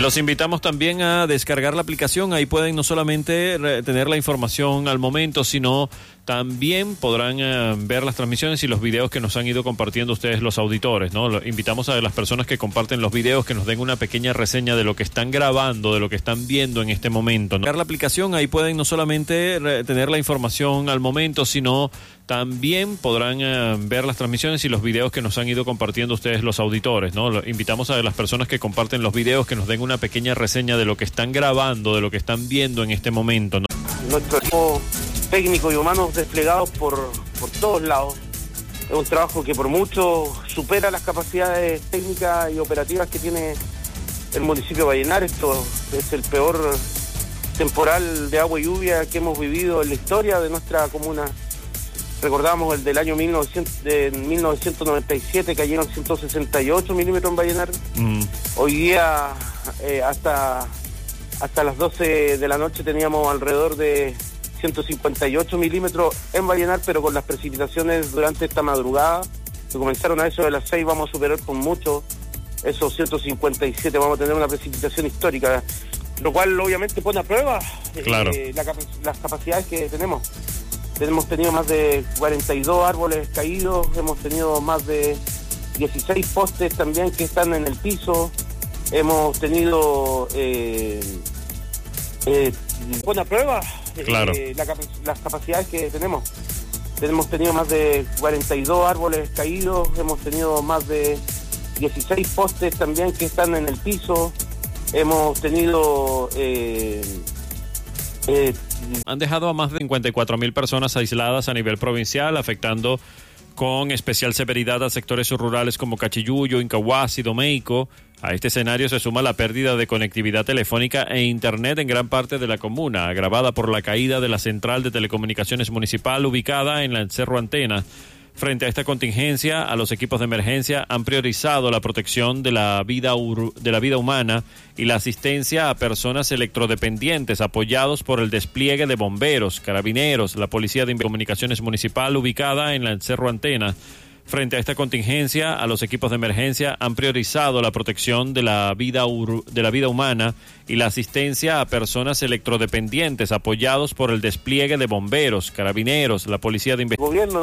Los invitamos también a descargar la aplicación. Ahí pueden no solamente tener la información al momento, sino también podrán ver las transmisiones y los videos que nos han ido compartiendo ustedes, los auditores, ¿no? Invitamos a las personas que comparten los videos que nos den una pequeña reseña de lo que están grabando, de lo que están viendo en este momento, ¿no? Descargar la aplicación. Ahí pueden no solamente tener la información al momento, sino también podrán ver las transmisiones y los videos que nos han ido compartiendo ustedes, los auditores, ¿no? Invitamos a las personas que comparten los videos que nos den una pequeña reseña de lo que están grabando, de lo que están viendo en este momento, ¿no? Nuestro equipo técnico y humanos desplegados por todos lados. Es un trabajo que por mucho supera las capacidades técnicas y operativas que tiene el municipio de Vallenar. Esto es el peor temporal de agua y lluvia que hemos vivido en la historia de nuestra comuna. Recordamos el del año 1997, cayeron 168 milímetros en Vallenar. Hoy día, hasta las 12 de la noche, teníamos alrededor de 158 milímetros en Vallenar, pero con las precipitaciones durante esta madrugada, que comenzaron a eso de las 6, vamos a superar con mucho esos 157, vamos a tener una precipitación histórica, lo cual obviamente pone a prueba las capacidades que tenemos. Hemos tenido más de 42 árboles caídos, hemos tenido más de 16 postes también que están en el piso, hemos tenido buena prueba las capacidades que tenemos. Hemos tenido más de 42 árboles caídos, hemos tenido más de 16 postes también que están en el piso, hemos tenido... Han dejado a más de 54.000 personas aisladas a nivel provincial, afectando con especial severidad a sectores rurales como Cachiyuyo, Incahuasi, Domeico. A este escenario se suma la pérdida de conectividad telefónica e internet en gran parte de la comuna, agravada por la caída de la central de telecomunicaciones municipal ubicada en el Cerro Antena. Frente a esta contingencia, a los equipos de emergencia han priorizado la protección de la vida humana y la asistencia a personas electrodependientes, apoyados por el despliegue de bomberos, carabineros, la Policía de Comunicaciones Municipal ubicada en el Cerro Antena. Frente a esta contingencia, a los equipos de emergencia han priorizado la protección de la vida humana y la asistencia a personas electrodependientes, apoyados por el despliegue de bomberos, carabineros, la Policía de Gobierno